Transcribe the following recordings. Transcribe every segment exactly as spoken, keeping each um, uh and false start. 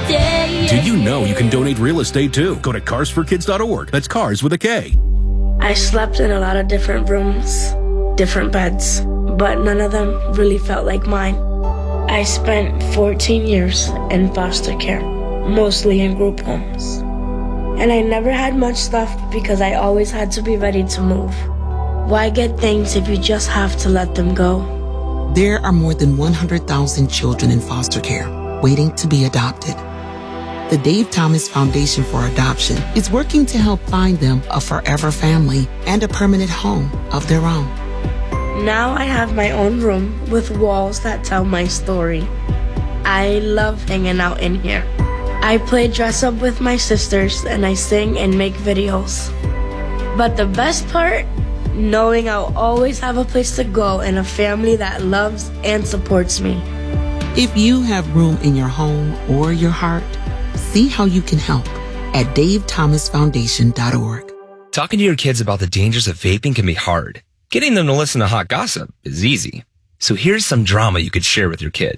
day. Did you know you can donate real estate too? Go to cars for kids dot org. That's cars with a K. I slept in a lot of different rooms, different beds, but none of them really felt like mine. I spent fourteen years in foster care, mostly in group homes. And I never had much stuff because I always had to be ready to move. Why get things if you just have to let them go? There are more than one hundred thousand children in foster care waiting to be adopted. The Dave Thomas Foundation for Adoption is working to help find them a forever family and a permanent home of their own. Now I have my own room with walls that tell my story. I love hanging out in here. I play dress up with my sisters and I sing and make videos. But the best part, knowing I'll always have a place to go and a family that loves and supports me. If you have room in your home or your heart, see how you can help at dave thomas foundation dot org. Talking to your kids about the dangers of vaping can be hard. Getting them to listen to hot gossip is easy. So here's some drama you could share with your kid.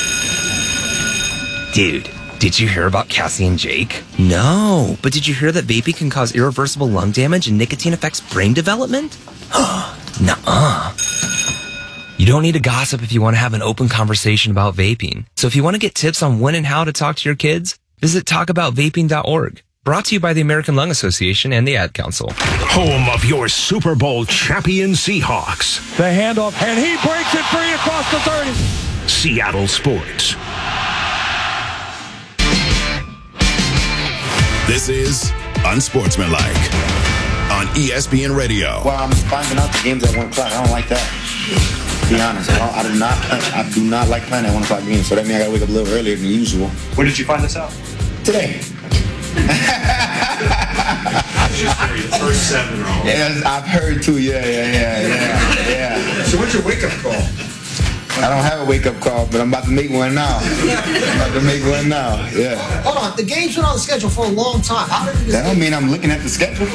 Dude, did you hear about Cassie and Jake? No, but did you hear that vaping can cause irreversible lung damage and nicotine affects brain development? Nuh-uh. You don't need to gossip if you want to have an open conversation about vaping. So if you want to get tips on when and how to talk to your kids, visit talk about vaping dot org. Brought to you by the American Lung Association and the Ad Council. Home of your Super Bowl champion Seahawks. The handoff, and he breaks it free across the thirty. Seattle Sports. This is Unsportsmanlike on E S P N Radio. Well, I'm finding out the games at one o'clock. I don't like that. To be honest, I, don't, I do not. I do not like playing at one o'clock games. So that means I got to wake up a little earlier than usual. When did you find this out? Today. The first seven are all. Yeah, I've heard too. Yeah, yeah, yeah, yeah, yeah. So what's your wake up call? I don't have a wake up call, but I'm about to make one now. I'm about to make one now. Yeah. Hold on, the game's been on the schedule for a long time. How did that don't mean I'm looking at the schedule.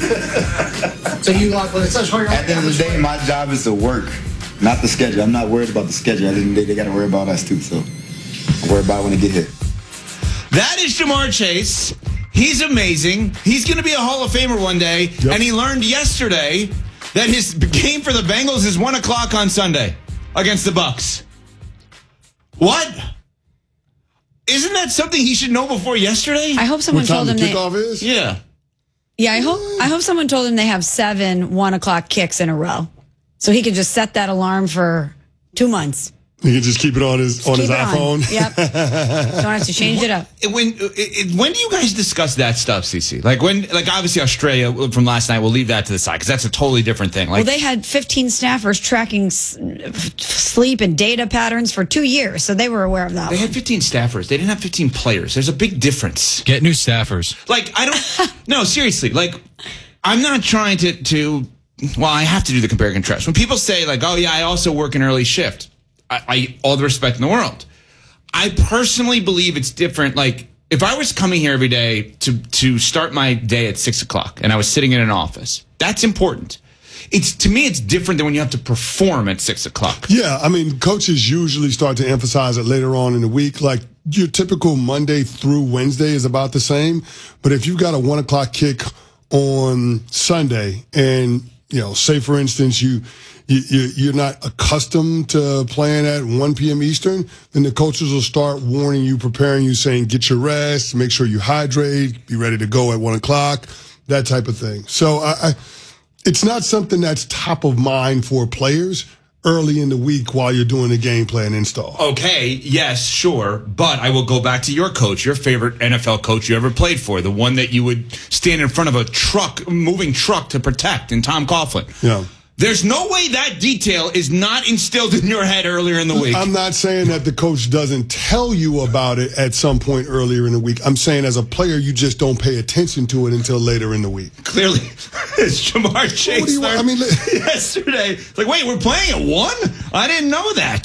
So you like when it says hurry up? At the end of the day, my job is to work, not the schedule. I'm not worried about the schedule. At the end of the day, they got to worry about us too. So I'm worried about when they get here. That is Ja'Marr Chase. He's amazing. He's going to be a Hall of Famer one day. Yep. And he learned yesterday that his game for the Bengals is one o'clock on Sunday against the Bucs. What? Isn't that something he should know before yesterday? I hope someone what time told him the kickoff they, is? Yeah. Yeah, I hope I hope someone told him they have seven one o'clock kicks in a row. So he could just set that alarm for two months. He can just keep it on his Just on keep his it iPhone. On. Yep. Don't have to change it up. When it, when do you guys discuss that stuff, Cece? Like when, like obviously Australia from last night. We'll leave that to the side because that's a totally different thing. Like well, they had fifteen staffers tracking s- sleep and data patterns for two years, so they were aware of that. They one. had fifteen staffers. They didn't have fifteen players. There's a big difference. Get new staffers. Like I don't. No, seriously. Like I'm not trying to to. Well, I have to do the compare and contrast. When people say like, "Oh yeah, I also work an early shift." I, I all the respect in the world. I personally believe it's different. Like if I was coming here every day to to start my day at six o'clock and I was sitting in an office, that's important. It's to me, it's different than when you have to perform at six o'clock. Yeah, I mean, coaches usually start to emphasize it later on in the week. Like your typical Monday through Wednesday is about the same, but if you've got a one o'clock kick on Sunday, and you know, say for instance you. You, you, you're not accustomed to playing at one p.m. Eastern, then the coaches will start warning you, preparing you, saying get your rest, make sure you hydrate, be ready to go at one o'clock, that type of thing. So I, I, it's not something that's top of mind for players early in the week while you're doing the game plan install. Okay, yes, sure, but I will go back to your coach, your favorite N F L coach you ever played for, the one that you would stand in front of a truck, moving truck to protect, and Tom Coughlin. Yeah. There's no way that detail is not instilled in your head earlier in the week. I'm not saying that the coach doesn't tell you about it at some point earlier in the week. I'm saying as a player, you just don't pay attention to it until later in the week. Clearly, it's Ja'Marr Chase. What do you want? I mean, yesterday, it's like, wait, we're playing at one? I didn't know that.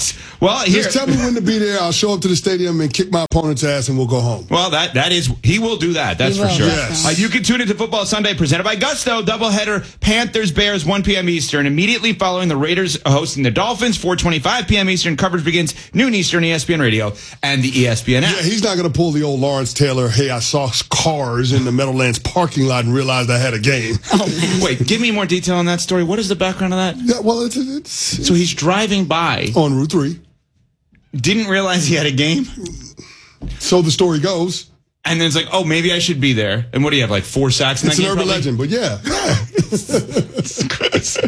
Well, here, just tell me when to be there. I'll show up to the stadium and kick my opponent's ass, and we'll go home. Well, that that is he will do that. That's He for will, sure. yes. Uh, you can tune into Football Sunday, presented by Gusto. Doubleheader: Panthers Bears, one p.m. Eastern. Immediately following the Raiders hosting the Dolphins, four twenty-five p.m. Eastern. Coverage begins noon Eastern. E S P N Radio and the E S P N app. Yeah, he's not going to pull the old Lawrence Taylor. Hey, I saw cars in the Meadowlands parking lot and realized I had a game. Oh, man. Wait, give me more detail on that story. What is the background of that? Yeah, well, it's, it's, it's So he's driving by on Route Three. Didn't realize he had a game. So the story goes. And then it's like, oh, maybe I should be there. And what do you have, like four sacks in It's that an game? urban probably? legend, but yeah. It's crazy.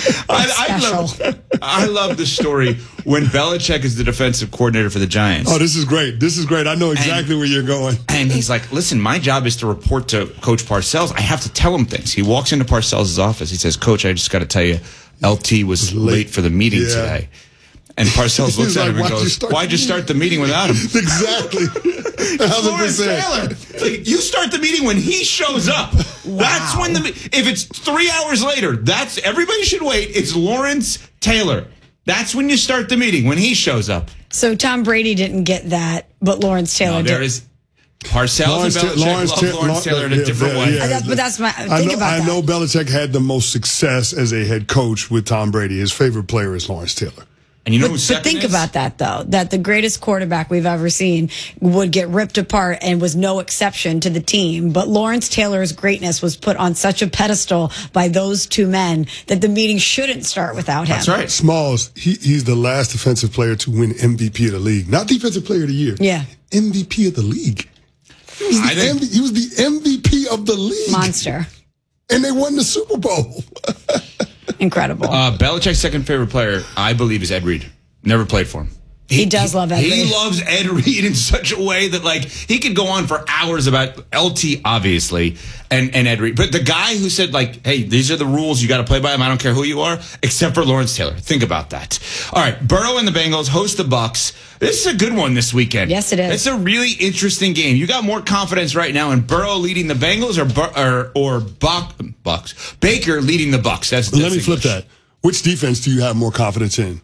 I, I, love, I love the story when Belichick is the defensive coordinator for the Giants. Oh, this is great. This is great. I know exactly and, where you're going. And he's like, listen, my job is to report to Coach Parcells. I have to tell him things. He walks into Parcells' office. He says, Coach, I just got to tell you, L T was late, late for the meeting yeah. today. And Parcells looks at like, him and goes, you why'd you start the meeting without him? Exactly. Lawrence Taylor. Like, you start the meeting when he shows up. Wow. That's when the if it's three hours later, that's everybody should wait. It's Lawrence Taylor. That's when you start the meeting, when he shows up. So Tom Brady didn't get that, but Lawrence Taylor no, there did. is Parcells Lawrence and Belichick Ta- Lawrence love Ta- Lawrence Taylor in a yeah, different yeah, way. yeah. That's, but that's my think I know, about I that. know Belichick had the most success as a head coach with Tom Brady. His favorite player is Lawrence Taylor. And you know but, who second but think is? about that, though, that the greatest quarterback we've ever seen would get ripped apart and was no exception to the team. But Lawrence Taylor's greatness was put on such a pedestal by those two men that the meeting shouldn't start without him. That's right. Smalls, he, he's the last defensive player to win M V P of the league. Not defensive player of the year. Yeah. M V P of the league. He was the, I think- M V, he was the M V P of the league. Monster. And they won the Super Bowl. Incredible. Uh, Belichick's second favorite player, I believe, is Ed Reed. Never played for him. He, he does love Ed he Reed. He loves Ed Reed in such a way that, like, he could go on for hours about L T, obviously, and, and Ed Reed. But the guy who said, like, hey, these are the rules, you got to play by them, I don't care who you are, except for Lawrence Taylor. Think about that. All right, Burrow and the Bengals host the Bucks. This is a good one this weekend. Yes, it is. It's a really interesting game. You got more confidence right now in Burrow leading the Bengals or or, or Buck, Bucks Baker leading the Bucks? That's, that's Let me flip English. that. Which defense do you have more confidence in?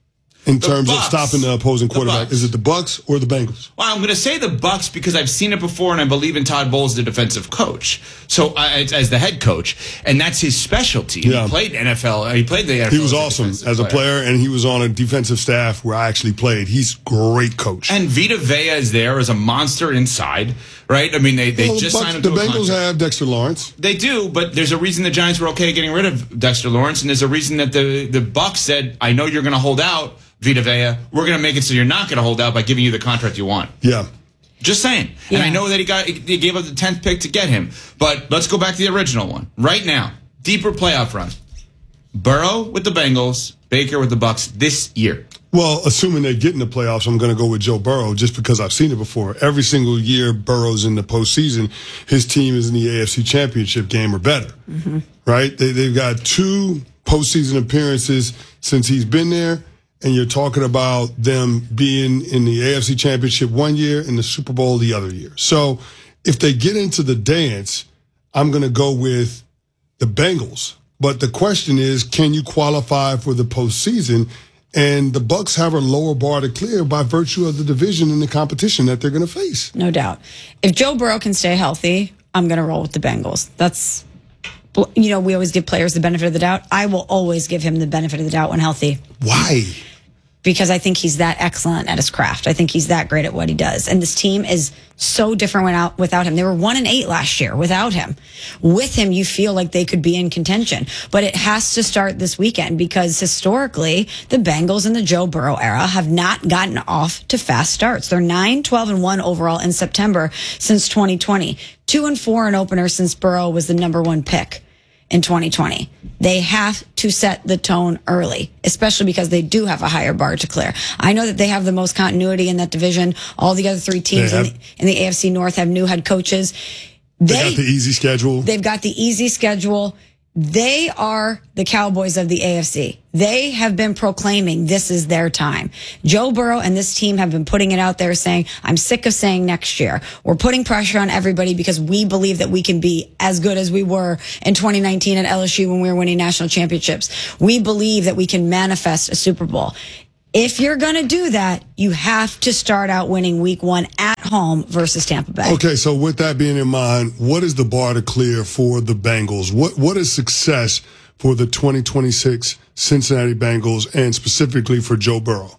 In The terms Bucks. of stopping the opposing quarterback, Bucks. is it the Bucks or the Bengals? Well, I'm going to say the Bucks because I've seen it before, and I believe in Todd Bowles, the defensive coach, so uh, as the head coach, and that's his specialty. Yeah. He played N F L. He played the N F L. He was as a awesome defensive as a player. player, and he was on a defensive staff where I actually played. He's great coach. And Vita Vea is there as a monster inside, right? I mean, they, they Well, just Bucks- signed him the to a Bengals contract. have Dexter Lawrence. They do, but there's a reason the Giants were okay getting rid of Dexter Lawrence, and there's a reason that the the Bucks said, "I know you're going to hold out, Vita Vea. We're going to make it so you're not going to hold out by giving you the contract you want." Yeah. Just saying. Yeah. And I know that he got he gave up the tenth pick to get him. But let's go back to the original one. Right now, deeper playoff run. Burrow with the Bengals, Baker with the Bucks this year. Well, assuming they get in the playoffs, I'm going to go with Joe Burrow just because I've seen it before. Every single year Burrow's in the postseason, his team is in the A F C Championship game or better. Mm-hmm. Right? They, they've got two postseason appearances since he's been there. And you're talking about them being in the A F C Championship one year and the Super Bowl the other year. So if they get into the dance, I'm going to go with the Bengals. But the question is, can you qualify for the postseason? And the Bucks have a lower bar to clear by virtue of the division and the competition that they're going to face. No doubt. If Joe Burrow can stay healthy, I'm going to roll with the Bengals. That's, you know, we always give players the benefit of the doubt. I will always give him the benefit of the doubt when healthy. Why? Because I think he's that excellent at his craft. I think he's that great at what he does. And this team is so different without, without him. They were one and eight last year without him. With him, you feel like they could be in contention. But it has to start this weekend because historically, the Bengals in the Joe Burrow era have not gotten off to fast starts. They're nine, twelve, and one overall in September since twenty twenty. two and four in opener since Burrow was the number one pick in twenty twenty. They have to set the tone early, especially because they do have a higher bar to clear. I know that they have the most continuity in that division. All the other three teams in the, in the A F C North have new head coaches. They, they got the easy schedule. They've got the easy schedule. They are the Cowboys of the A F C. They have been proclaiming this is their time. Joe Burrow and this team have been putting it out there saying, I'm sick of saying next year. We're putting pressure on everybody because we believe that we can be as good as we were in twenty nineteen at L S U when we were winning national championships. We believe that we can manifest a Super Bowl. If you're going to do that, you have to start out winning week one at home versus Tampa Bay. Okay, so with that being in mind, what is the bar to clear for the Bengals? What What is success for the twenty twenty-six Cincinnati Bengals and specifically for Joe Burrow?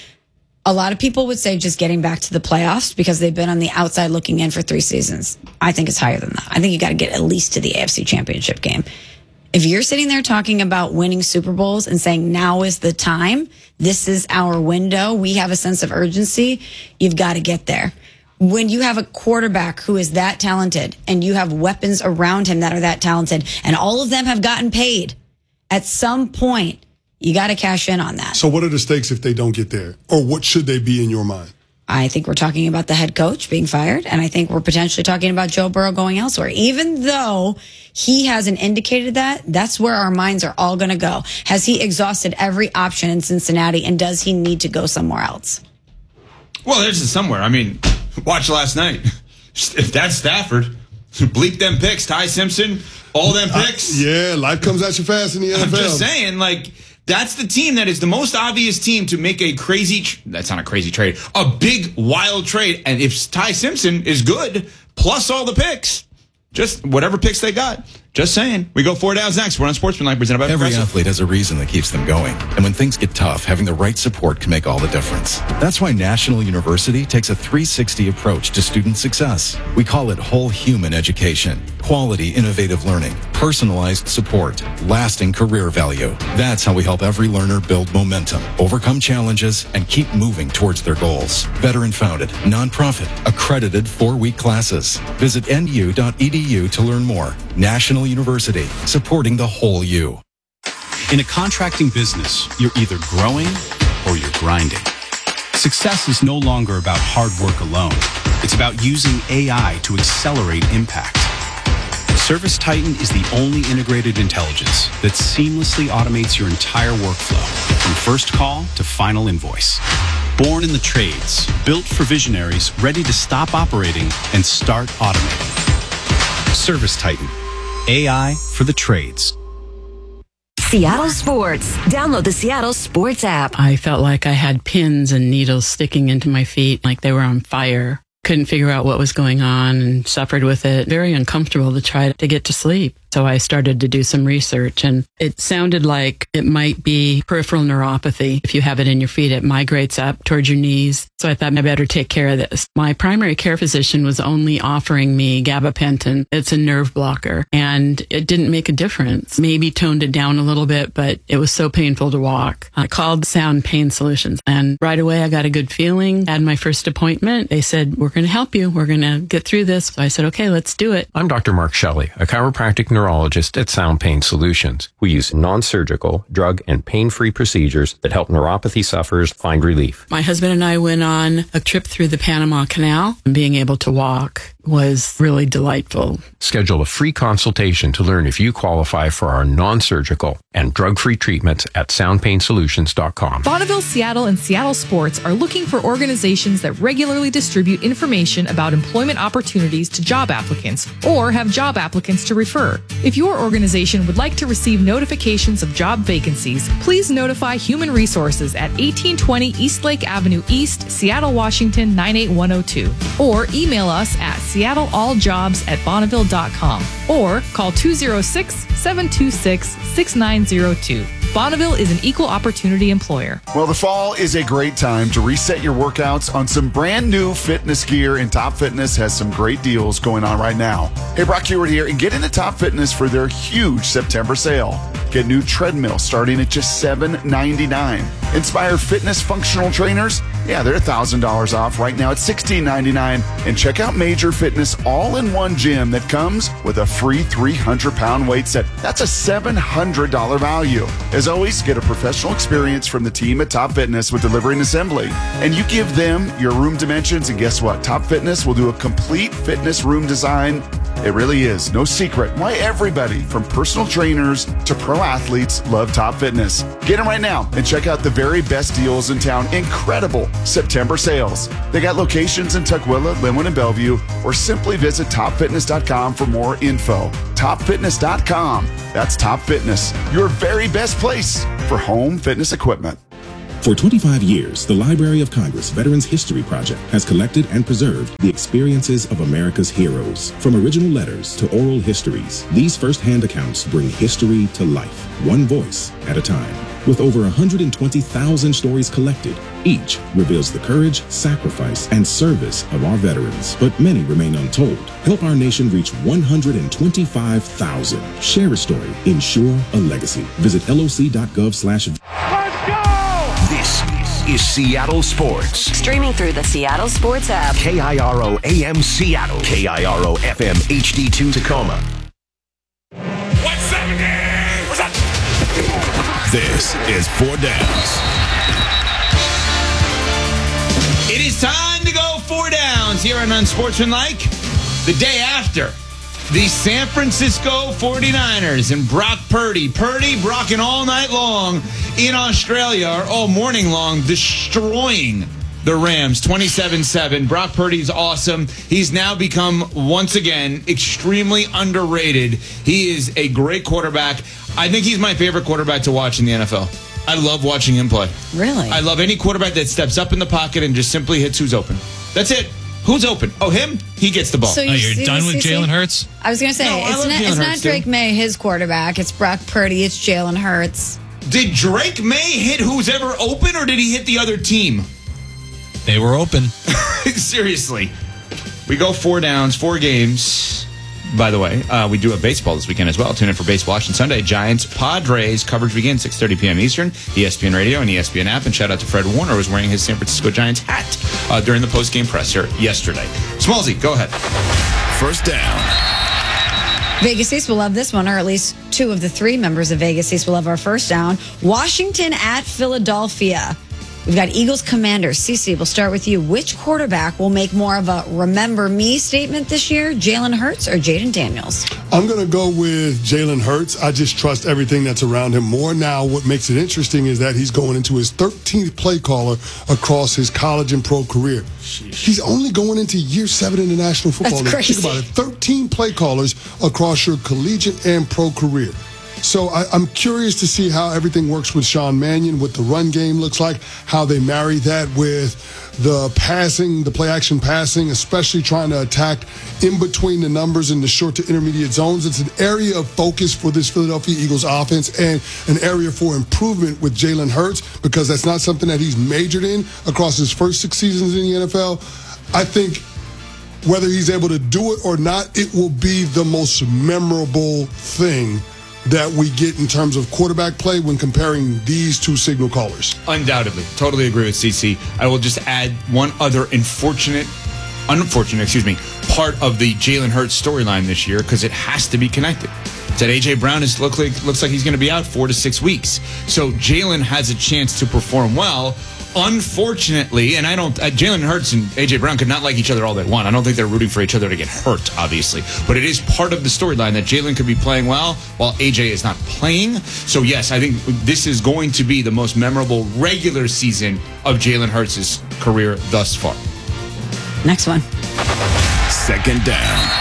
A lot of people would say just getting back to the playoffs because they've been on the outside looking in for three seasons. I think it's higher than that. I think you got to get at least to the A F C Championship game. If you're sitting there talking about winning Super Bowls and saying now is the time, this is our window, we have a sense of urgency, you've got to get there. When you have a quarterback who is that talented and you have weapons around him that are that talented and all of them have gotten paid, at some point, you got to cash in on that. So what are the stakes if they don't get there? Or what should they be in your mind? I think we're talking about the head coach being fired, and I think we're potentially talking about Joe Burrow going elsewhere. Even though he hasn't indicated that, that's where our minds are all going to go. Has he exhausted every option in Cincinnati, and does he need to go somewhere else? Well, there's somewhere. I mean, watch last night. If that's Stafford, bleep them picks. Ty Simpson, all them picks. Uh, yeah, life comes at you fast in the N F L. I'm just saying, like, that's the team that is the most obvious team to make a crazy, tr- that's not a crazy trade, a big, wild trade. And if Ty Simpson is good, plus all the picks, just whatever picks they got. Just saying. We go four downs next. We're on Sportsmanlike, presented by Every Progressive. athlete has a reason that keeps them going. And when things get tough, having the right support can make all the difference. That's why National University takes a three sixty approach to student success. We call it whole human education. Quality, innovative learning, personalized support, lasting career value. That's how we help every learner build momentum, overcome challenges, and keep moving towards their goals. Veteran-founded, nonprofit, accredited four-week classes. Visit N U dot E D U to learn more. National University, supporting the whole you. In a contracting business, you're either growing or you're grinding. Success is no longer about hard work alone. It's about using A I to accelerate impact. Service Titan is the only integrated intelligence that seamlessly automates your entire workflow, from first call to final invoice. Born in the trades, built for visionaries ready to stop operating and start automating. Service Titan. A I for the trades. Seattle Sports. Download the Seattle Sports app. I felt like I had pins and needles sticking into my feet, like they were on fire. Couldn't figure out what was going on and suffered with it. Very uncomfortable to try to get to sleep. So I started to do some research, and it sounded like it might be peripheral neuropathy. If you have it in your feet, it migrates up towards your knees. So I thought I better take care of this. My primary care physician was only offering me gabapentin. It's a nerve blocker, and it didn't make a difference. Maybe toned it down a little bit, but it was so painful to walk. I called Sound Pain Solutions, and right away I got a good feeling. Had my first appointment. They said, we're going to help you. We're going to get through this. So I said, okay, let's do it. I'm Doctor Mark Shelley, a chiropractic neurologist at Sound Pain Solutions. We use non-surgical, drug, and pain-free procedures that help neuropathy sufferers find relief. My husband and I went on a trip through the Panama Canal, and being able to walk was really delightful. Schedule a free consultation to learn if you qualify for our non-surgical and drug-free treatments at sound pain solutions dot com. Bonneville, Seattle, and Seattle Sports are looking for organizations that regularly distribute information about employment opportunities to job applicants or have job applicants to refer. If your organization would like to receive notifications of job vacancies, please notify Human Resources at eighteen twenty Eastlake Avenue East, Seattle, Washington nine eight one oh two, or email us at seattle all jobs at bonneville dot com or call two oh six, seven two six, six nine oh two. Bonneville is an equal opportunity employer. Well, the fall is a great time to reset your workouts on some brand new fitness gear, and Top Fitness has some great deals going on right now. Hey, Brock Hewitt here, and get into Top Fitness for their huge September sale. Get new treadmill starting at just seven ninety-nine. Inspire Fitness functional trainers, yeah, they're one thousand dollars off right now at sixteen ninety-nine. And check out Major Fitness all-in-one gym that comes with a free three hundred pound weight set. That's a seven hundred dollars value. As always, get a professional experience from the team at Top Fitness with delivery and assembly. And you give them your room dimensions, and guess what? Top Fitness will do a complete fitness room design. It really is no secret why everybody from personal trainers to pro athletes love Top Fitness. Get them right now and check out the very best deals in town. Incredible September sales. They got locations in Tukwila, Linwood, and Bellevue, or simply visit top fitness dot com for more info. top fitness dot com. That's Top Fitness, your very best place for home fitness equipment. For twenty-five years, the Library of Congress Veterans History Project has collected and preserved the experiences of America's heroes. From original letters to oral histories, these first-hand accounts bring history to life, one voice at a time. With over one hundred twenty thousand stories collected, each reveals the courage, sacrifice, and service of our veterans, but many remain untold. Help our nation reach one hundred twenty-five thousand. Share a story. Ensure a legacy. Visit loc.gov slash. This is Seattle Sports. Streaming through the Seattle Sports app. K I R O A M Seattle. K I R O F M H D two Tacoma. What's up, man? What's up? This is Four Downs. It is time to go four downs here on Unsportsmanlike. The day after the San Francisco forty-niners and Brock Purdy. Purdy brocking all night long in Australia, or all morning long, destroying the Rams twenty-seven seven. Brock Purdy's awesome. He's now become, once again, extremely underrated. He is a great quarterback. I think he's my favorite quarterback to watch in the N F L. I love watching him play. Really? I love any quarterback that steps up in the pocket and just simply hits who's open. That's it. Who's open? Oh, him? He gets the ball. So you oh, you're see done this, with C C? Jalen Hurts? I was going to say, No, I it's love not, Jalen it's not Hurts, Drake too. May, his quarterback. It's Brock Purdy. It's Jalen Hurts. Did Drake May hit who's ever open, or did he hit the other team? They were open. Seriously. We go four downs, four games. By the way, uh, we do have baseball this weekend as well. Tune in for Baseball Washington Sunday. Giants, Padres. Coverage begins six thirty p.m. Eastern. E S P N Radio and E S P N app. And shout out to Fred Warner, who was wearing his San Francisco Giants hat uh, during the post-game presser yesterday. Smallsy, go ahead. First down. Vegas East will love this one, or at least two of the three members of Vegas East will love our first down. Washington at Philadelphia. We've got Eagles Commanders. Cece, we'll start with you. Which quarterback will make more of a remember me statement this year? Jalen Hurts or Jaden Daniels? I'm going to go with Jalen Hurts. I just trust everything that's around him more. Now, what makes it interesting is that he's going into his thirteenth play caller across his college and pro career. Sheesh. He's only going into year seven in the National Football League. That's crazy. Think about it. thirteen play callers across your collegiate and pro career. So I, I'm curious to see how everything works with Sean Mannion, what the run game looks like, how they marry that with the passing, the play-action passing, especially trying to attack in between the numbers in the short to intermediate zones. It's an area of focus for this Philadelphia Eagles offense and an area for improvement with Jalen Hurts, because that's not something that he's majored in across his first six seasons in the N F L. I think whether he's able to do it or not, it will be the most memorable thing that we get in terms of quarterback play when comparing these two signal callers. Undoubtedly. Totally agree with C C. I will just add one other unfortunate, unfortunate, excuse me, part of the Jalen Hurts storyline this year, because it has to be connected. It's that A J Brown is look like, looks like he's going to be out four to six weeks. So Jalen has a chance to perform well. Unfortunately, and I don't, uh, Jalen Hurts and A J Brown could not like each other all they want. I don't think they're rooting for each other to get hurt, obviously. But it is part of the storyline that Jalen could be playing well while A J is not playing. So, yes, I think this is going to be the most memorable regular season of Jalen Hurts' career thus far. Next one. Second down.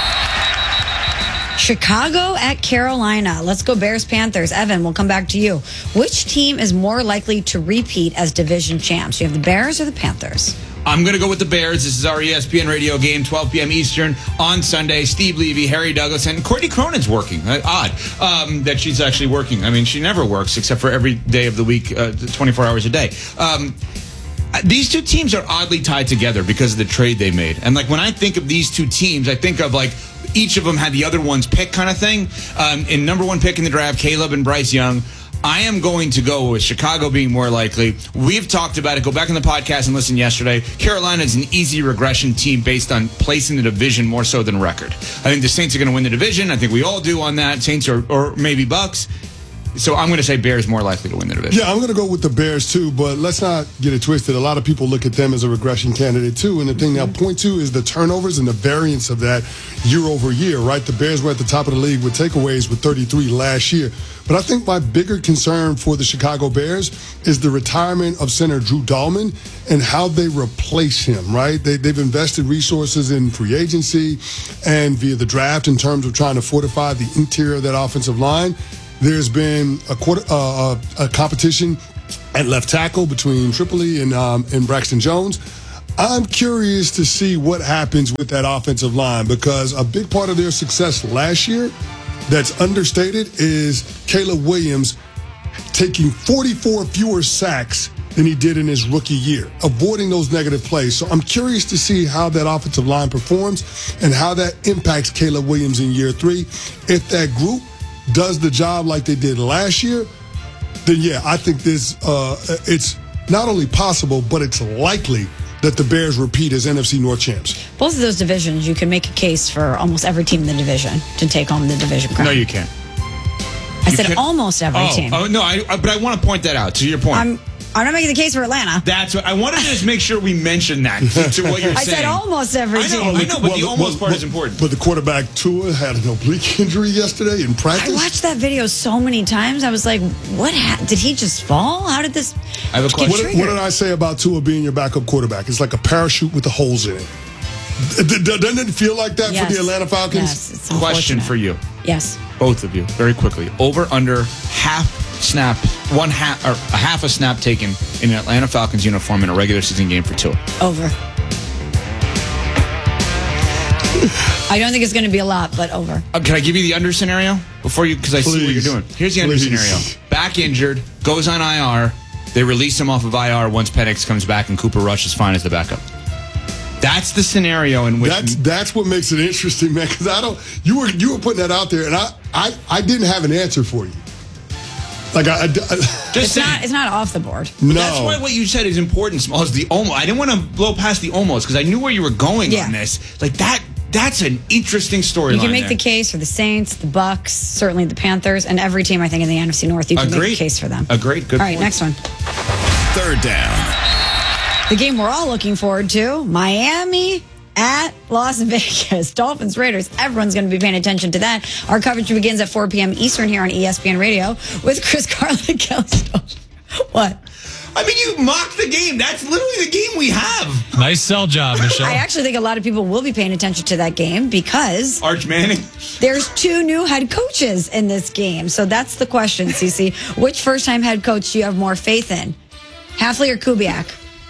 Chicago at Carolina. Let's go Bears Panthers. Evan, we'll come back to you. Which team is more likely to repeat as division champs? You have the Bears or the Panthers? I'm going to go with the Bears. This is our E S P N radio game, twelve p.m. Eastern on Sunday. Steve Levy, Harry Douglas, and Courtney Cronin's working. Uh, odd um, that she's actually working. I mean, she never works except for every day of the week, uh, twenty-four hours a day. Um, These two teams are oddly tied together because of the trade they made. And, like, when I think of these two teams, I think of, like, each of them had the other one's pick kind of thing. Um, and number one pick in the draft, Caleb and Bryce Young. I am going to go with Chicago being more likely. We've talked about it. Go back in the podcast and listen yesterday. Carolina is an easy regression team based on place in the division more so than record. I think the Saints are going to win the division. I think we all do on that. Saints or, or maybe Bucks. So I'm going to say Bears more likely to win the division. Yeah, I'm going to go with the Bears too, but let's not get it twisted. A lot of people look at them as a regression candidate too, and the thing they'll point to is the turnovers and the variance of that year over year, right? The Bears were at the top of the league with takeaways with thirty-three last year. But I think my bigger concern for the Chicago Bears is the retirement of center Drew Dahlman and how they replace him, right? They, they've invested resources in free agency and via the draft in terms of trying to fortify the interior of that offensive line. There's been a, quarter, uh, a competition at left tackle between Tripoli and um, and Braxton Jones. I'm curious to see what happens with that offensive line because a big part of their success last year that's understated is Caleb Williams taking forty-four fewer sacks than he did in his rookie year, avoiding those negative plays. So I'm curious to see how that offensive line performs and how that impacts Caleb Williams in year three. If that group does the job like they did last year, then yeah, I think this uh, it's not only possible, but it's likely that the Bears repeat as N F C North champs. Both of those divisions, you can make a case for almost every team in the division to take home the division crown. No, you can't. I You said can't- almost every oh, team. Oh, no, I, I, but I want to point that out to your point. I'm I'm not making the case for Atlanta. That's what I wanted to just make sure we mention that to, to what you're I saying. said almost every I know, team. I know, but Well, the almost well, part well, is important. But the quarterback Tua had an oblique injury yesterday in practice. I watched that video so many times. I was like, "What? Ha- did he just fall? How did this?" I have a get What, triggered? what did I say about Tua being your backup quarterback? It's like a parachute with the holes in it. D- d- Doesn't it feel like that Yes. for the Atlanta Falcons? Yes, it's Question unfortunate. for you, Yes. both of you, very quickly. Over under half snap, one half or a half a snap taken in an Atlanta Falcons uniform in a regular season game for Tua. Over. I don't think it's going to be a lot, but over. Uh, can I give you the under scenario before you? Because I see what you're Please. doing. Here's the under Please. scenario: back injured, goes on I R. They release him off of I R once Penix comes back, and Cooper Rush is fine as the backup. That's the scenario in which That's that's what makes it interesting, man. Because I don't. You were you were putting that out there, and I I, I didn't have an answer for you. Like I, I, I just It's saying. not. It's not off the board. no. That's why what you said is important, Smalls. The almost. I didn't want to blow past the almost because I knew where you were going Yeah. on this. Like that. That's an interesting storyline. You can make there. the case for the Saints, the Bucks, certainly the Panthers, and every team I think in the N F C North. You can Agreed. make a case for them. Agreed. Good All right, point. next one. Third down. The game we're all looking forward to: Miami at Las Vegas. Dolphins, Raiders. Everyone's going to be paying attention to that. Our coverage begins at four p.m. Eastern here on E S P N Radio with Chris Carlin and Kelly Stoll. What? I mean, you mocked the game. That's literally the game we have. Nice sell job, Michelle. I actually think a lot of people will be paying attention to that game because Arch Manning. there's two new head coaches in this game. So that's the question, Cece. Which first-time head coach do you have more faith in? Hafley or Kubiak?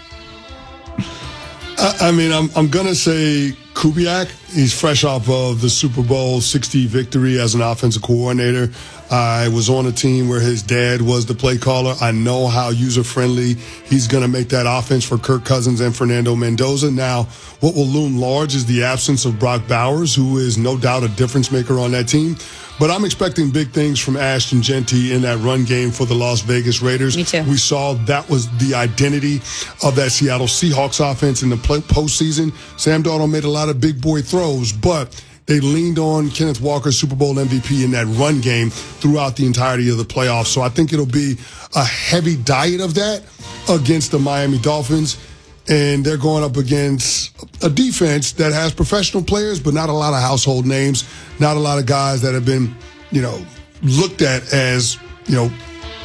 I, I mean, I'm I'm gonna say Kubiak. He's fresh off of the Super Bowl sixty victory as an offensive coordinator. I was on a team where his dad was the play caller. I know how user-friendly he's going to make that offense for Kirk Cousins and Fernando Mendoza. Now, what will loom large is the absence of Brock Bowers, who is no doubt a difference maker on that team. But I'm expecting big things from Ashton Genty in that run game for the Las Vegas Raiders. Me too. We saw that was the identity of that Seattle Seahawks offense in the play- postseason. Sam Darnold made a lot of big boy throws, but they leaned on Kenneth Walker, Super Bowl M V P, in that run game throughout the entirety of the playoffs. So I think it'll be a heavy diet of that against the Miami Dolphins. And they're going up against a defense that has professional players, but not a lot of household names, not a lot of guys that have been, you know, looked at as, you know,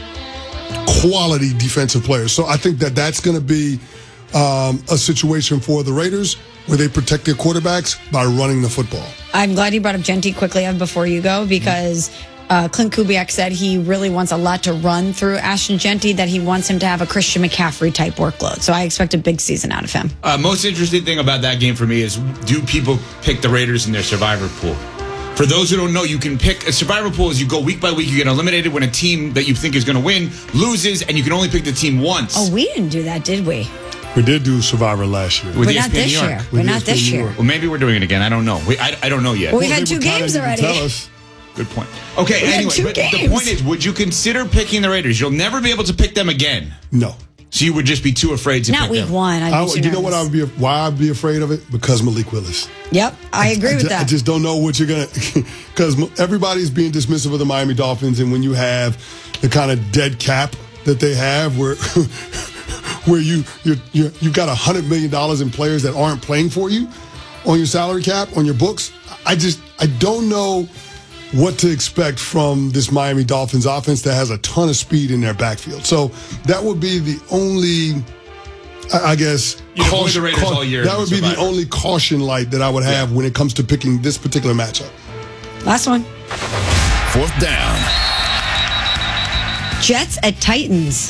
quality defensive players. So I think that that's going to be um, a situation for the Raiders where they protect their quarterbacks by running the football. I'm glad you brought up Genty quickly Ev, before you go because uh, Clint Kubiak said he really wants a lot to run through Ashton Genty, that he wants him to have a Christian McCaffrey type workload. So I expect a big season out of him. Uh, most interesting thing about that game for me is, do people pick the Raiders in their survivor pool? For those who don't know, you can pick a survivor pool as you go week by week. You get eliminated when a team that you think is going to win loses, and you can only pick the team once. Oh, we didn't do that, did we? We did do Survivor last year. With But E S not P N this New York. year. With But not E S P N this New year. York. Well, maybe we're doing it again. I don't know. We, I, I don't know yet. Well, we've Well, had they two were kinda- games you can already. Tell us. Good point. Okay, We had anyway, two but the games. point is, would you consider picking the Raiders? You'll never be able to pick them again. No. So you would just be too afraid to Not pick week them. one. I'd be I, too you know what I nervous. would be? Why I'd be afraid of it? Because Malik Willis. Yep, I agree I, with ju- that. I just don't know what you're gonna. Because everybody's being dismissive of the Miami Dolphins, and when you have the kind of dead cap that they have, where where you you you you've got a hundred million dollars in players that aren't playing for you on your salary cap on your books. I just I don't know what to expect from this Miami Dolphins offense that has a ton of speed in their backfield. So that would be the only, I I guess, You'd avoid the Raiders cau- all year that in would be the Survivor. only caution light that I would have when it comes to picking this particular matchup. Last one. Fourth down. Jets at Titans.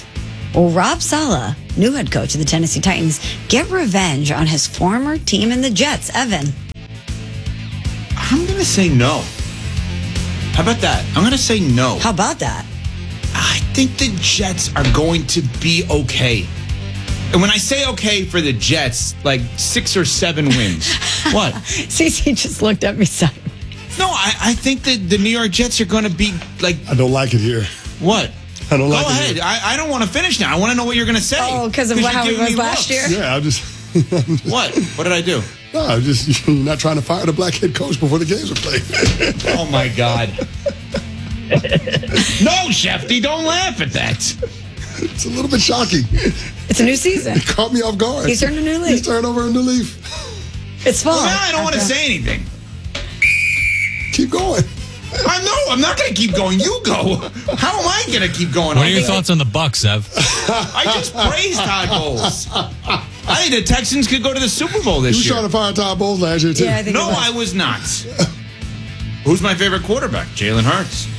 Will Rob Saleh, new head coach of the Tennessee Titans, get revenge on his former team in the Jets? Evan. I'm going to say no. How about that? I'm going to say no. How about that? I think the Jets are going to be okay. And when I say okay for the Jets, like six or seven wins. What? Cece just looked at me sideways. No, I, I think that the New York Jets are going to be like... I don't like it here. What? I don't Go like it ahead. here. I, I don't want to finish now. I want to know what you're going to say. Oh, because of what, how he was last looks. year? Yeah, I'm just... I'm just what? What did I do? No, I'm just... You're not trying to fire the black head coach before the games are played. Oh, my God. No, Shefty, don't laugh at that. It's a little bit shocking. It's a new season. It caught me off guard. He's turned a new leaf. He's turned over a new leaf. It's fall. Well, now I don't want to say anything. Keep going. I know. I'm not going to keep going. You go. How am I going to keep going? What are your thoughts on the Bucs, Ev? I just praised Todd Bowles. I think the Texans could go to the Super Bowl this you year. You were trying to fire Todd Bowles last year, too. Yeah, I think no, I was not. Who's my favorite quarterback? Jalen Hurts.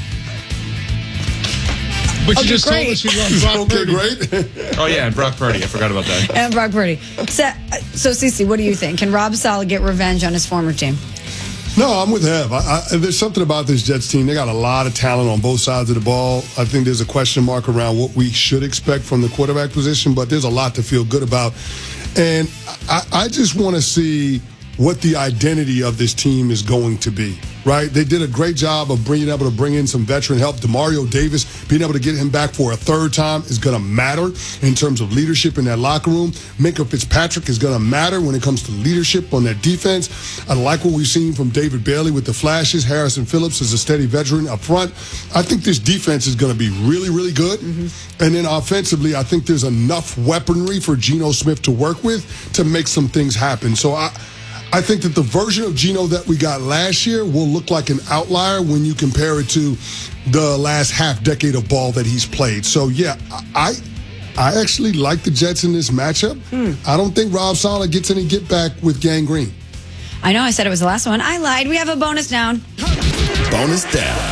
But you Okay, just great. told us you love Brock Okay, Purdy. great. Oh, yeah, and Brock Purdy. I forgot about that. And Brock Purdy. So, so Cece, what do you think? Can Rob Saleh get revenge on his former team? No, I'm with Ev. I, I, there's something about this Jets team. They got a lot of talent on both sides of the ball. I think there's a question mark around what we should expect from the quarterback position, but there's a lot to feel good about. And I, I just want to see what the identity of this team is going to be, right? They did a great job of being able to bring in some veteran help. Demario Davis, being able to get him back for a third time is going to matter in terms of leadership in that locker room. Minkah Fitzpatrick is going to matter when it comes to leadership on that defense. I like what we've seen from David Bailey with the flashes. Harrison Phillips is a steady veteran up front. I think this defense is going to be really, really good. Mm-hmm. And then offensively, I think there's enough weaponry for Geno Smith to work with to make some things happen. So I... I think that the version of Geno that we got last year will look like an outlier when you compare it to the last half decade of ball that he's played. So, yeah, I I actually like the Jets in this matchup. Hmm. I don't think Rob Saleh gets any get back with Gang Green. I know I said it was the last one. I lied. We have a bonus down. Bonus down.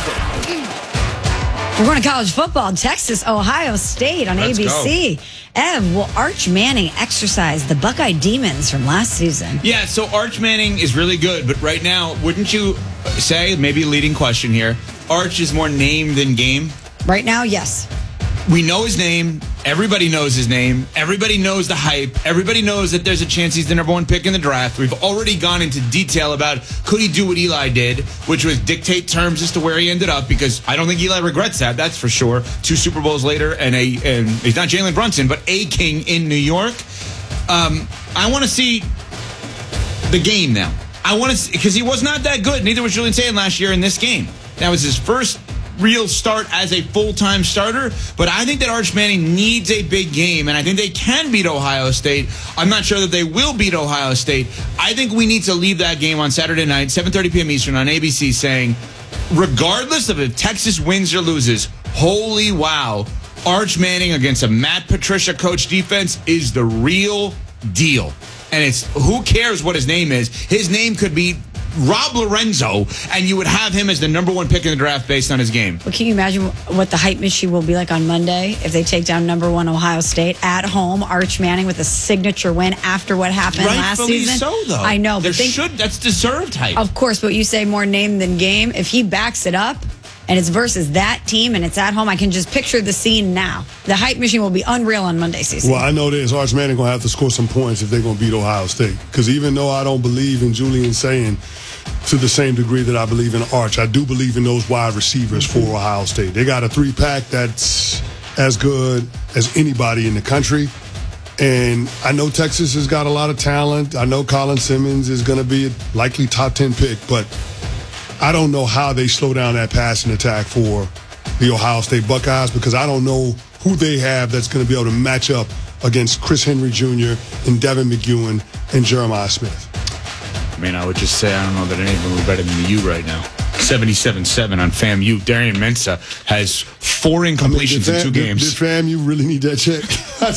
We're going to college football. Texas, Ohio State on Let's A B C. go. Ev, will Arch Manning exercise the Buckeye Demons from last season? Yeah, so Arch Manning is really good, but right now, wouldn't you say, maybe a leading question here, Arch is more name than game? Right now, yes. We know his name. Everybody knows his name. Everybody knows the hype. Everybody knows that there's a chance he's the number one pick in the draft. We've already gone into detail about could he do what Eli did, which was dictate terms as to where he ended up, because I don't think Eli regrets that, that's for sure. Two Super Bowls later, and a and he's not Jalen Brunson, but a king in New York. Um, I want to see the game now. I want to, because he was not that good. Neither was Julian Sayin last year in this game. That was his first real start as a full-time starter, but I think that Arch Manning needs a big game, and I think they can beat Ohio State. I'm not sure that they will beat Ohio State. I think we need to leave that game on Saturday night, seven thirty p.m. Eastern on A B C, saying, regardless of if Texas wins or loses, holy wow, Arch Manning against a Matt Patricia coach defense is the real deal. And it's, who cares what his name is? His name could be Rob Lorenzo, and you would have him as the number one pick in the draft based on his game. Well, can you imagine what the hype machine will be like on Monday if they take down number one Ohio State at home? Arch Manning with a signature win after what happened last Rightfully season. so, though. I know, There but think, should that's deserved hype. of course, but you say more name than game. If he backs it up and it's versus that team and it's at home, I can just picture the scene now. The hype machine will be unreal on Monday season. Well, I know this. Arch Manning going to have to score some points if they're going to beat Ohio State. Because even though I don't believe in Julian Sayin to the same degree that I believe in Arch, I do believe in those wide receivers for Ohio State. They got a three-pack that's as good as anybody in the country. And I know Texas has got a lot of talent. I know Colin Simmons is going to be a likely top ten pick, but I don't know how they slow down that passing attack for the Ohio State Buckeyes, because I don't know who they have that's going to be able to match up against Chris Henry Junior and Devin McEwen and Jeremiah Smith. I mean, I would just say I don't know that any of them are better than the U right now. seventy-seven seven on FAMU. Darian Mensah has four incompletions I mean, in two did, games. Did FAMU really need that check?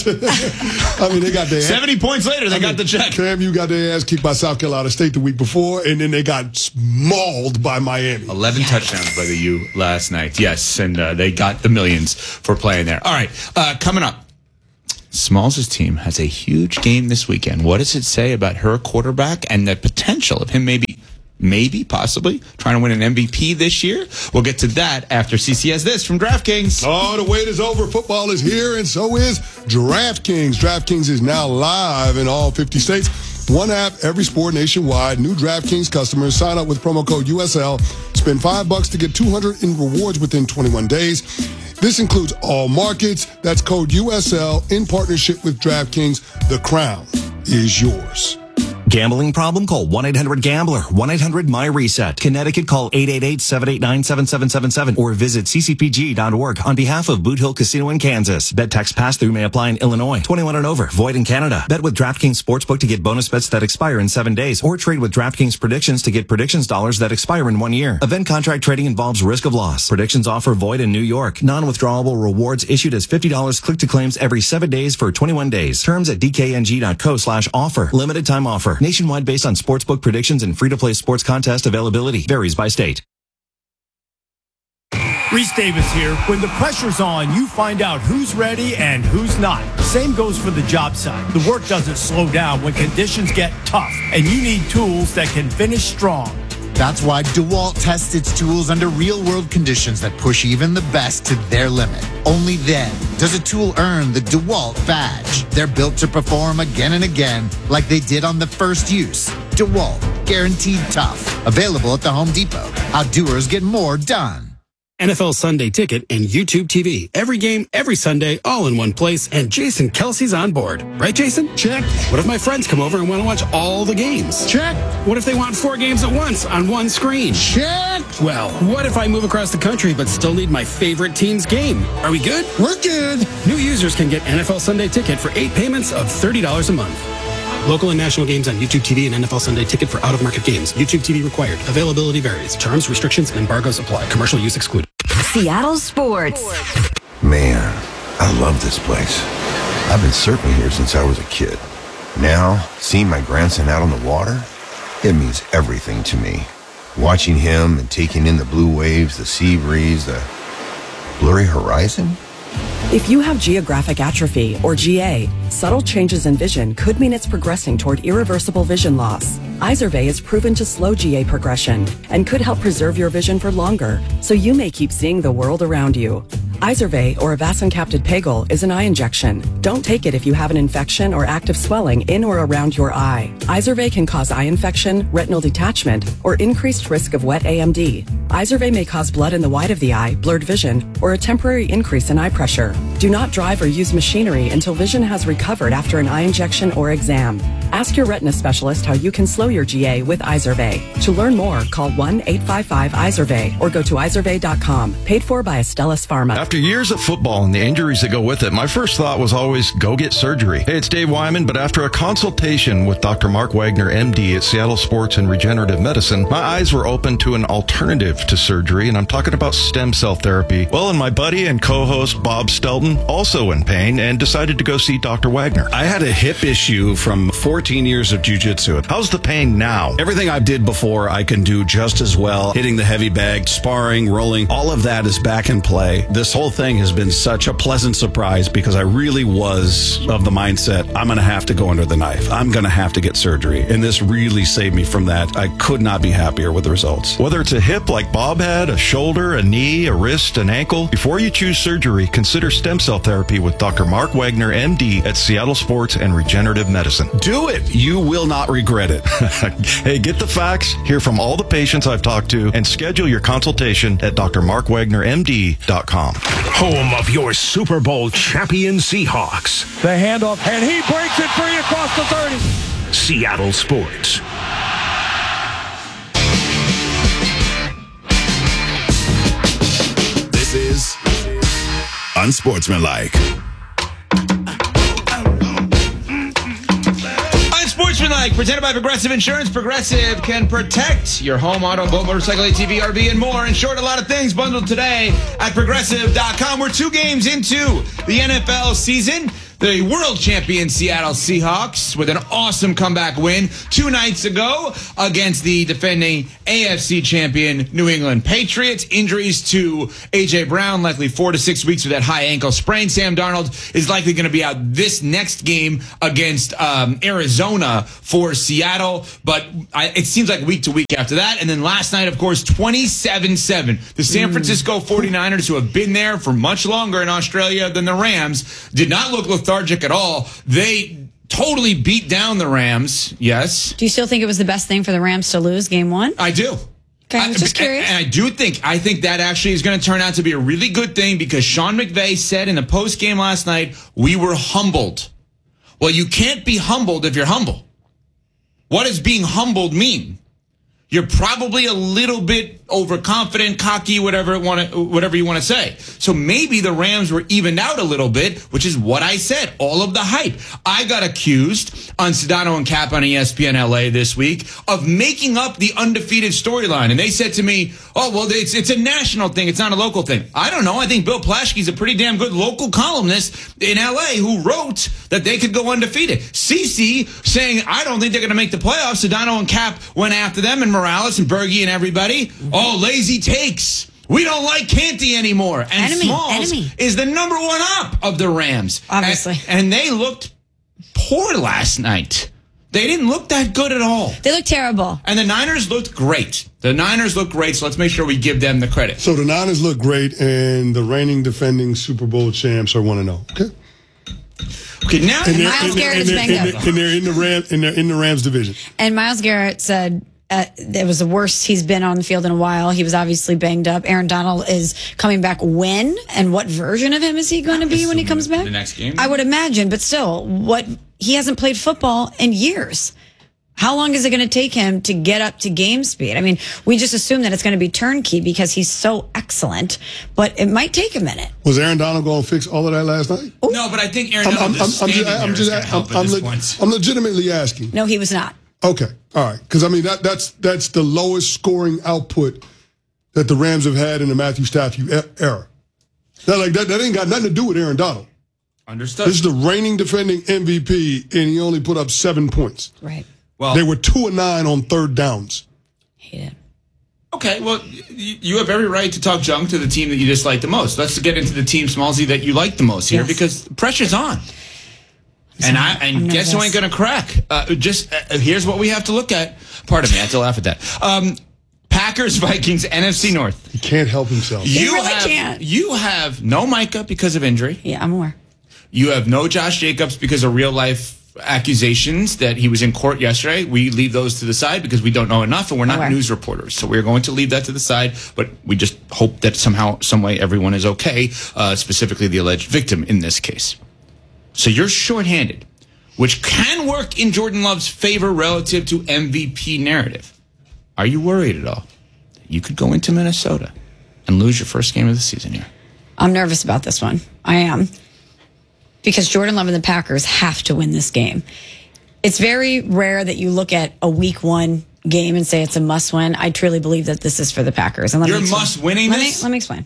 I mean, they got their seventy points later. They I got mean, the check. FAMU got their ass kicked by South Carolina State the week before, and then they got mauled by Miami. eleven touchdowns by the U last night. Yes, and uh, they got the millions for playing there. All right, uh, coming up. Smalls' team has a huge game this weekend. What does it say about her quarterback and the potential of him maybe, maybe, possibly trying to win an M V P this year? We'll get to that after C C has this from DraftKings. Oh, the wait is over. Football is here, and so is DraftKings. DraftKings is now live in all fifty states. One app, every sport nationwide. New DraftKings customers sign up with promo code U S L. Spend five bucks to get two hundred in rewards within twenty-one days. This includes all markets. That's code U S L in partnership with DraftKings. The crown is yours. Gambling problem? Call one eight hundred gambler. one eight hundred my reset. Connecticut, call eight eight eight, seven eight nine, seven seven seven seven or visit c c p g dot org on behalf of Boot Hill Casino in Kansas. Bet tax pass-through may apply in Illinois. twenty-one and over. Void in Canada. Bet with DraftKings Sportsbook to get bonus bets that expire in seven days or trade with DraftKings Predictions to get predictions dollars that expire in one year. Event contract trading involves risk of loss. Predictions offer void in New York. Non-withdrawable rewards issued as fifty dollars click to claims every seven days for twenty-one days. Terms at d k n g dot co slash offer. Limited time offer. Nationwide based on sportsbook predictions and free-to-play sports contest availability. Varies by state. Reese Davis here. When the pressure's on, you find out who's ready and who's not. Same goes for the job site. The work doesn't slow down when conditions get tough, and you need tools that can finish strong. That's why DeWalt tests its tools under real-world conditions that push even the best to their limit. Only then does a tool earn the DeWalt badge. They're built to perform again and again like they did on the first use. DeWalt, guaranteed tough. Available at the Home Depot. How doers get more done. N F L Sunday Ticket and YouTube T V. Every game, every Sunday, all in one place, and Jason Kelsey's on board. Right, Jason? Check. What if my friends come over and want to watch all the games? Check. What if they want four games at once on one screen? Check. Well, what if I move across the country but still need my favorite team's game? Are we good? We're good. New users can get N F L Sunday Ticket for eight payments of thirty dollars a month. Local and national games on YouTube T V and N F L Sunday Ticket for out-of-market games. YouTube T V required. Availability varies. Terms, restrictions, and embargoes apply. Commercial use excluded. Seattle Sports. Man, I love this place. I've been surfing here since I was a kid. Now, seeing my grandson out on the water, it means everything to me. Watching him and taking in the blue waves, the sea breeze, the blurry horizon. If you have geographic atrophy, or G A, subtle changes in vision could mean it's progressing toward irreversible vision loss. Izervay is proven to slow G A progression and could help preserve your vision for longer, so you may keep seeing the world around you. Izervay, or avacincaptad pegol, is an eye injection. Don't take it if you have an infection or active swelling in or around your eye. Izervay can cause eye infection, retinal detachment, or increased risk of wet A M D. Izervay may cause blood in the white of the eye, blurred vision, or a temporary increase in eye pressure. Do not drive or use machinery until vision has recovered after an eye injection or exam. Ask your retina specialist how you can slow your G A with Izervay. To learn more, call one eight five five Izervay or go to izervay dot com. Paid for by Astellas Pharma. After years of football and the injuries that go with it, my first thought was always go get surgery. Hey, it's Dave Wyman, but after a consultation with Doctor Mark Wagner, M D at Seattle Sports and Regenerative Medicine, my eyes were open to an alternative to surgery, and I'm talking about stem cell therapy. Well, and my buddy and co-host Bob Stelton, also in pain, and decided to go see Doctor Wagner. I had a hip issue from fourteen years of jiu-jitsu. How's the pain now? Everything I did before, I can do just as well. Hitting the heavy bag, sparring, rolling, all of that is back in play. This whole thing has been such a pleasant surprise because I really was of the mindset, I'm going to have to go under the knife. I'm going to have to get surgery. And this really saved me from that. I could not be happier with the results. Whether it's a hip like Bob had, a shoulder, a knee, a wrist, an ankle, before you choose surgery, consider stem cell therapy with Doctor Mark Wagner, M D at Seattle Sports and Regenerative Medicine. Do it. You will not regret it. Hey, get the facts, hear from all the patients I've talked to, and schedule your consultation at d r mark wagner m d dot com. Home of your Super Bowl champion Seahawks. The handoff, and he breaks it free across the thirty. Seattle Sports. This is Unsportsmanlike. Unsportsmanlike, presented by Progressive Insurance. Progressive can protect your home, auto, boat, motorcycle, A T V, R V, and more. In short, a lot of things bundled today at progressive dot com. We're two games into the N F L season. The world champion Seattle Seahawks with an awesome comeback win two nights ago against the defending A F C champion New England Patriots. Injuries to A J. Brown, likely four to six weeks with that high ankle sprain. Sam Darnold is likely going to be out this next game against um, Arizona for Seattle. But I, it seems like week to week after that. And then last night, of course, twenty-seven seven. The San Francisco forty-niners, who have been there for much longer in Australia than the Rams, did not look lethargic at all. They totally beat down the Rams. Yes. Do you still think it was the best thing for the Rams to lose game one? I do. Okay, I was just curious. And I do think, I think that actually is going to turn out to be a really good thing because Sean McVay said in the post game last night, we were humbled. Well, you can't be humbled if you're humble. What does being humbled mean? You're probably a little bit overconfident, cocky, whatever it want to, whatever you want to say. So maybe the Rams were evened out a little bit, which is what I said. All of the hype. I got accused on Sedano and Cap on E S P N L A this week of making up the undefeated storyline, and they said to me, "Oh, well, it's it's a national thing. It's not a local thing." I don't know. I think Bill Plaschke's a pretty damn good local columnist in L A who wrote that they could go undefeated. Cece saying, "I don't think they're going to make the playoffs." Sedano and Cap went after them, and Morales and Bergie and everybody. Oh, lazy takes. We don't like Canty anymore. And enemy, Smalls enemy. is the number one op of the Rams. Obviously. And, and they looked poor last night. They didn't look that good at all. They looked terrible. And the Niners looked great. The Niners look great, so let's make sure we give them the credit. So the Niners look great, and the reigning defending Super Bowl champs are one and zero. Okay. Okay, now and they're, Myles and they're, Garrett and is they're, banged and up. they're, and they're in the Ram and they're in the Rams division. And Myles Garrett said uh, it was the worst he's been on the field in a while. He was obviously banged up. Aaron Donald is coming back when? And what version of him is he going to be when he comes back? The next game? I would imagine, but still, what he hasn't played football in years. How long is it going to take him to get up to game speed? I mean, we just assume that it's going to be turnkey because he's so excellent, but it might take a minute. Was Aaron Donald going to fix all of that last night? Ooh. No, but I think Aaron I'm, Donald I'm, I'm, just I'm standing just, there I'm is just, gonna help I'm, at I'm, this le- point. I'm legitimately asking. No, he was not. Okay, all right, because I mean that that's that's the lowest scoring output that the Rams have had in the Matthew Stafford era. That like that that ain't got nothing to do with Aaron Donald. Understood. This is the reigning defending M V P, and he only put up seven points. Right. Well, They were two and nine on third downs. He did. Okay, well, y- you have every right to talk junk to the team that you dislike the most. Let's get into the team, Smallsy, that you like the most here Yes. because the pressure's on. And I and I'm guess who nervous. ain't going to crack? Uh, just uh, here's what we have to look at. Pardon me, I have to laugh at that. Um, Packers, Vikings, N F C North. He can't help himself. You really have, can't. You have no Micah because of injury. Yeah, I'm aware. You have no Josh Jacobs because of real life accusations that he was in court yesterday. We leave those to the side because we don't know enough and we're not Aware. news reporters. So we're going to leave that to the side, but we just hope that somehow, some way everyone is okay, uh, specifically the alleged victim in this case. So you're shorthanded, which can work in Jordan Love's favor relative to M V P narrative. Are you worried at all? You could go into Minnesota and lose your first game of the season here. I'm nervous about this one. I am. Because Jordan Love and the Packers have to win this game. It's very rare that you look at a week one game and say it's a must win. I truly believe that this is for the Packers. And let You're me explain. must winning let this? Me, let me explain.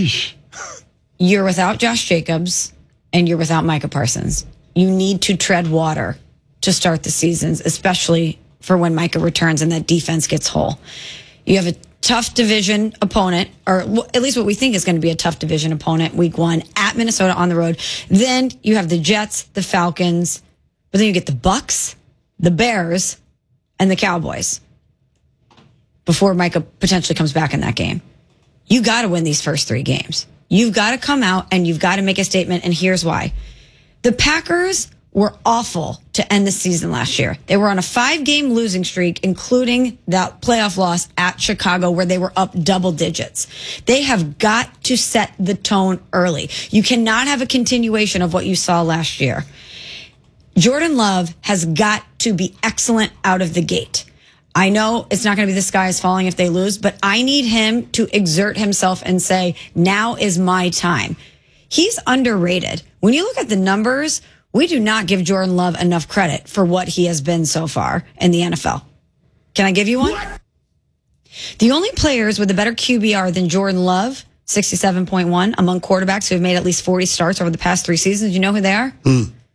You're without Josh Jacobs and you're without Micah Parsons. You need to tread water to start the seasons, especially for when Micah returns and that defense gets whole. You have a tough division opponent, or at least what we think is going to be a tough division opponent week one at Minnesota on the road. Then you have the Jets, the Falcons, but then you get the Bucks, the Bears, and the Cowboys before Micah potentially comes back in that game. You got to win these first three games. You've got to come out and you've got to make a statement, and here's why. The Packers were awful to end the season last year. They were on a five-game losing streak, including that playoff loss at Chicago where they were up double digits. They have got to set the tone early. You cannot have a continuation of what you saw last year. Jordan Love has got to be excellent out of the gate. I know it's not going to be the sky is falling if they lose, but I need him to exert himself and say, now is my time. He's underrated. When you look at the numbers, we do not give Jordan Love enough credit for what he has been so far in the N F L. Can I give you one? What? The only players with a better Q B R than Jordan Love, sixty-seven point one, among quarterbacks who have made at least forty starts over the past three seasons, you know who they are? Mm.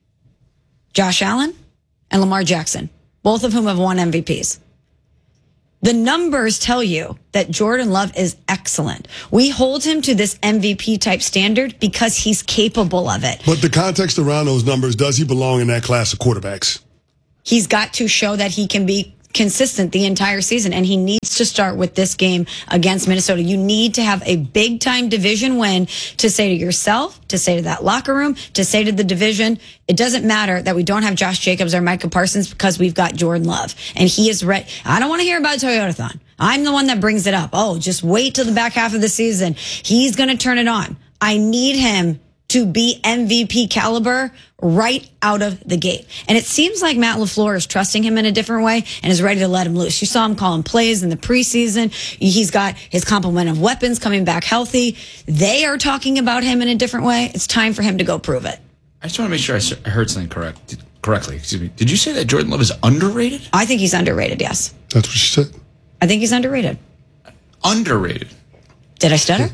Josh Allen and Lamar Jackson, both of whom have won M V Ps. The numbers tell you that Jordan Love is excellent. We hold him to this M V P type standard because he's capable of it. But the context around those numbers, does he belong in that class of quarterbacks? He's got to show that he can be consistent the entire season, and he needs to start with this game against Minnesota. You need to have a big time division win to say to yourself, to say to that locker room, to say to the division, it doesn't matter that we don't have Josh Jacobs or Micah Parsons because we've got Jordan Love, and he is ready. I don't want to hear about Toyotathon. I'm the one that brings it up. Oh, just wait till the back half of the season. He's going to turn it on. I need him to be M V P caliber right out of the gate. And it seems like Matt LaFleur is trusting him in a different way and is ready to let him loose. You saw him calling plays in the preseason. He's got his complement of weapons coming back healthy. They are talking about him in a different way. It's time for him to go prove it. I just want to make sure I heard something correct correctly. Excuse me. Did you say that Jordan Love is underrated? I think he's underrated, yes. That's what she said. I think he's underrated. Underrated. Did I stutter?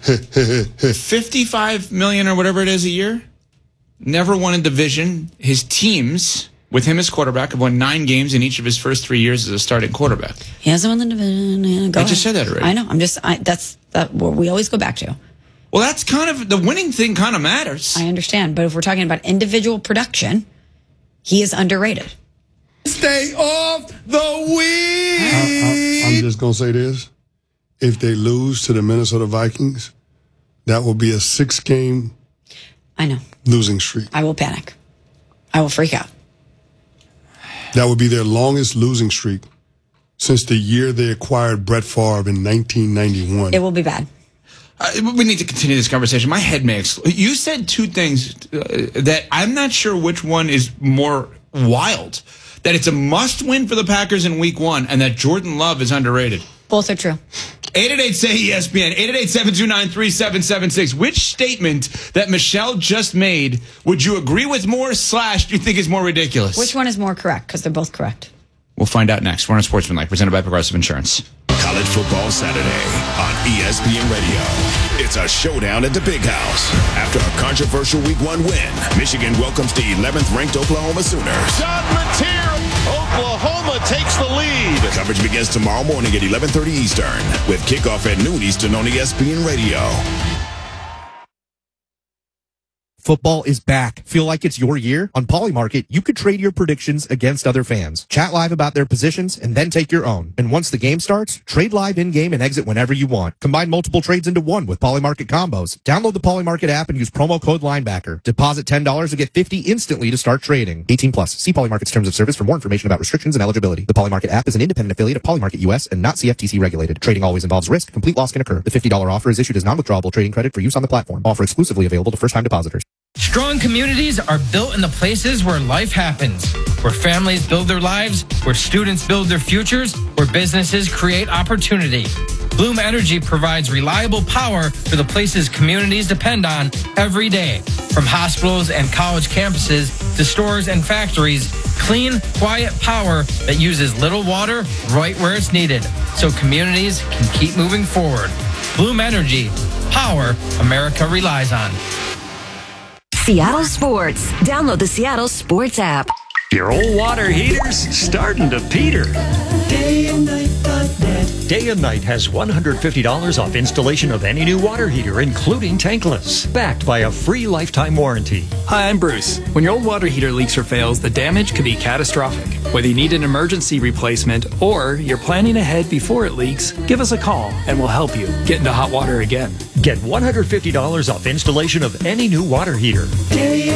fifty-five million or whatever it is a year. Never won a division. His teams, with him as quarterback, have won nine games in each of his first three years as a starting quarterback. He hasn't won the division. Yeah, go I ahead. just said that already. I know. I'm just, I, that's that what we always go back to. Well, that's kind of, the winning thing kind of matters. I understand. But if we're talking about individual production, he is underrated. Stay off the weed. I, I, I'm just going to say this. If they lose to the Minnesota Vikings, that will be a six-game I know. losing streak. I will panic. I will freak out. That would be their longest losing streak since the year they acquired Brett Favre in nineteen ninety-one. It will be bad. Uh, we need to continue this conversation. My head may explode. You said two things uh, that I'm not sure which one is more wild. That it's a must-win for the Packers in week one and that Jordan Love is underrated. Both are true. eight eight eight, say E S P N, eight eight eight, seven two nine, three seven seven six. Which statement that Michelle just made would you agree with more slash do you think is more ridiculous? Which one is more correct? Because they're both correct. We'll find out next. We're on Sportsmanlike, presented by Progressive Insurance. College Football Saturday on E S P N Radio. It's a showdown at the Big House. After a controversial week one win, Michigan welcomes the eleventh ranked Oklahoma Sooners. John Mateer, Oklahoma takes the lead. Coverage begins tomorrow morning at eleven thirty Eastern with kickoff at noon Eastern on E S P N Radio. Football is back. Feel like it's your year? On Polymarket, you could trade your predictions against other fans. Chat live about their positions and then take your own. And once the game starts, trade live in-game and exit whenever you want. Combine multiple trades into one with Polymarket combos. Download the Polymarket app and use promo code Linebacker. Deposit ten dollars and get fifty dollars instantly to start trading. eighteen plus. See Polymarket's terms of service for more information about restrictions and eligibility. The Polymarket app is an independent affiliate of Polymarket U S and not C F T C regulated. Trading always involves risk. Complete loss can occur. The fifty dollars offer is issued as non-withdrawable trading credit for use on the platform. Offer exclusively available to first-time depositors. Strong communities are built in the places where life happens, where families build their lives, where students build their futures, where businesses create opportunity. Bloom Energy provides reliable power for the places communities depend on every day. From hospitals and college campuses to stores and factories, clean, quiet power that uses little water right where it's needed, so communities can keep moving forward. Bloom Energy, power America relies on. Seattle Sports. Download the Seattle Sports app. Your old water heater's starting to peter. Day and night dot net. Day and Night has one hundred fifty dollars off installation of any new water heater, including tankless, backed by a free lifetime warranty. Hi, I'm Bruce. When your old water heater leaks or fails, the damage could be catastrophic. Whether you need an emergency replacement or you're planning ahead before it leaks, give us a call and we'll help you get into hot water again. Get one hundred fifty dollars off installation of any new water heater. Day